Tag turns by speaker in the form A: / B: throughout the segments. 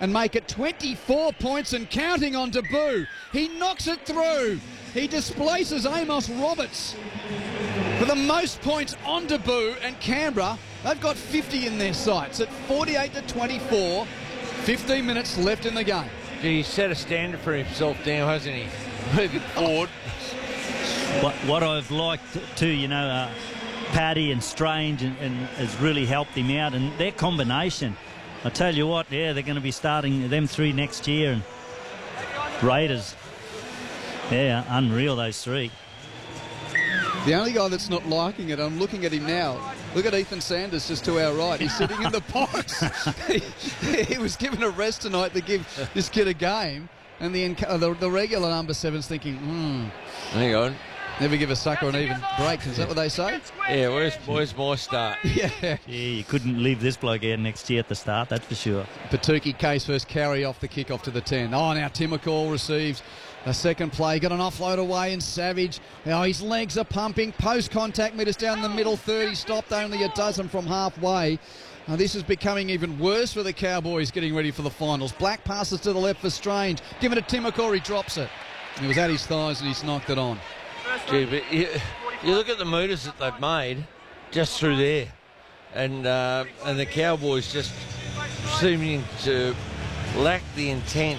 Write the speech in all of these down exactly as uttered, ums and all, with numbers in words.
A: and make it twenty-four points and counting on Deboo. He knocks it through. He displaces Amos Roberts for the most points on Deboo, and Canberra, they've got fifty in their sights at forty-eight to twenty-four. fifteen minutes left in the game.
B: He's set a standard for himself now, hasn't he? Moving forward.
C: What, what I've liked too, you know, uh, Paddy and Strange and, and has really helped him out, and their combination. I tell you what, yeah, they're going to be starting them three next year, and Raiders, yeah, unreal, those three.
A: The only guy that's not liking it, I'm looking at him now. Look at Ethan Sanders just to our right. He's sitting in the box. he, he was given a rest tonight to give this kid a game, and the the, the regular number seven's thinking, hmm.
B: Hang on.
A: Never give a sucker an even break. Is that what they say?
B: Yeah, where's, where's my start?
A: Yeah.
C: Yeah, you couldn't leave this bloke out next year at the start, that's for sure.
A: Patuki Case first carry off the kick-off to the ten. Oh, now Timokal receives a second play. Got an offload away, and Savage. Now his legs are pumping. Post-contact meters down the middle thirty. Stopped only a dozen from halfway. Now this is becoming even worse for the Cowboys getting ready for the finals. Black passes to the left for Strange. Give it to Timokal. He drops it. It was at his thighs and he's knocked it on.
B: Gee, but you, you look at the meters that they've made just through there, and uh, and the Cowboys just seeming to lack the intent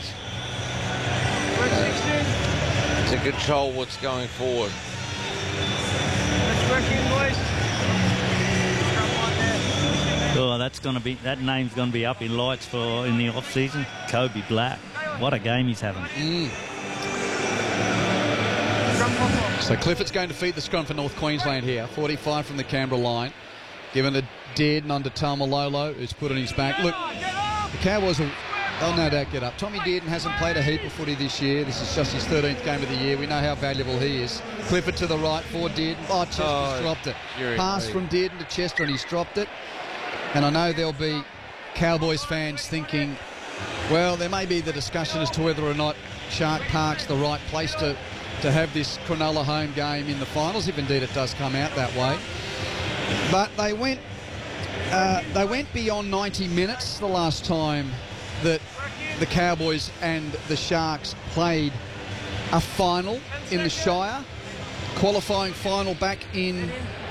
B: to control what's going forward.
C: Oh, that's going to be that name's going to be up in lights for in the off season. Kobe Black, what a game he's having.
A: Mm. So Clifford's going to feed the scrum for North Queensland here. forty-five from the Canberra line. Given to Dearden under Taumalolo, who's put on his back. Look, the Cowboys will they'll no doubt get up. Tommy Dearden hasn't played a heap of footy this year. This is just his thirteenth game of the year. We know how valuable he is. Clifford to the right for Dearden. Oh, Chester's
B: Oh,
A: dropped it.
B: you're
A: Pass
B: right.
A: from Dearden to Chester, and he's dropped it. And I know there'll be Cowboys fans thinking, well, there may be the discussion as to whether or not Shark Park's the right place to to have this Cronulla home game in the finals, if indeed it does come out that way. But they went uh, they went beyond ninety minutes the last time that the Cowboys and the Sharks played a final in the Shire, qualifying final back in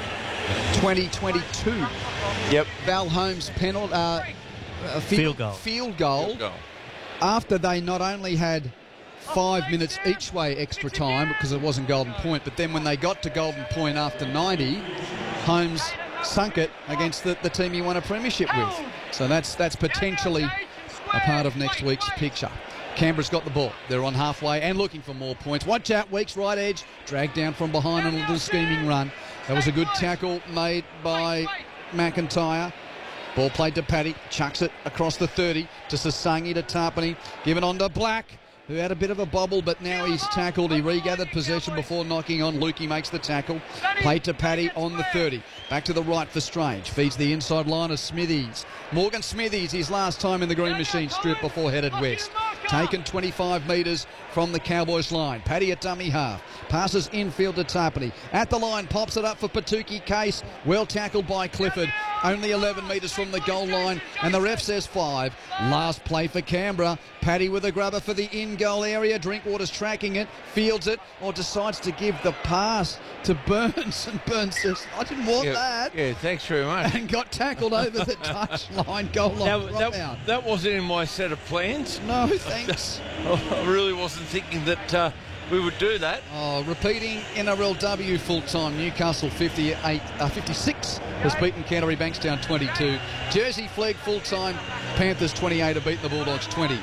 A: twenty twenty-two.
B: Yep.
A: Val Holmes penalty, uh, a fi-
C: Field goal.
A: Field goal.
B: Field goal.
A: After they not only had five minutes each way extra time because it wasn't Golden Point, but then when they got to Golden Point after ninety, Holmes sunk it against the, the team he won a premiership with. So that's that's potentially a part of next week's picture. Canberra's got the ball. They're on halfway and looking for more points. Watch out, Weeks, right edge. Dragged down from behind on a little scheming run. That was a good tackle made by McIntyre. Ball played to Paddy. Chucks it across the thirty to Sasangi to Tarpany. Given on to Black, who had a bit of a bobble, but now he's tackled. He regathered possession before knocking on. Lukey makes the tackle. Played to Paddy on the thirty. Back to the right for Strange. Feeds the inside line of Smithies. Morgan Smithies, his last time in the Green Machine strip before headed west. Taken twenty-five metres from the Cowboys line. Paddy at dummy half. Passes infield to Tarpany. At the line, pops it up for Patuki Case. Well tackled by Clifford. Only eleven metres from the goal line, and the ref says five. Last play for Canberra. Paddy with a grubber for the in-goal area. Drinkwater's tracking it, fields it, or decides to give the pass to Burns. And Burns says, I didn't want
B: Yeah,
A: that.
B: yeah, thanks very much.
A: And got tackled over the touchline, goal line
B: That,
A: drop
B: that,
A: out.
B: that wasn't in my set of plans.
A: No, thanks.
B: I really wasn't thinking that uh, we would do that.
A: Oh, repeating N R L W full-time. Newcastle fifty-eight, uh, fifty-six has beaten Canterbury Bankstown twenty-two. Jersey Flegg full-time. Panthers twenty-eight have beaten the Bulldogs twenty.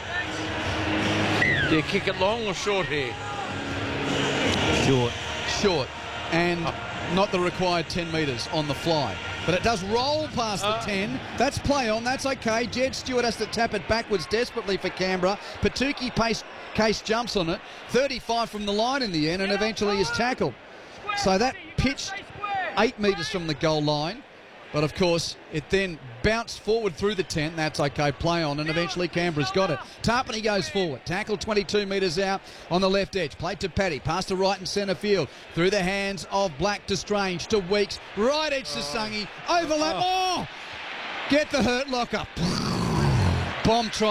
B: Do you kick it long or short here?
C: Short.
A: Short. And not the required ten metres on the fly. But it does roll past the
B: Uh,
A: ten. That's play on. That's okay. Jed Stewart has to tap it backwards desperately for Canberra. Patuki Pace, Case jumps on it. thirty-five from the line in the end and eventually is tackled. So that pitched eight metres from the goal line. But, of course, it then bounced forward through the ten. That's okay, play on, and eventually Canberra's got it. Tarpany goes forward. Tackle twenty-two metres out on the left edge. Played to Paddy. Pass to right and centre field. Through the hands of Black to Strange to Weeks. Right edge to Sungy. Overlap. Oh! Get the hurt locker. Bomb try.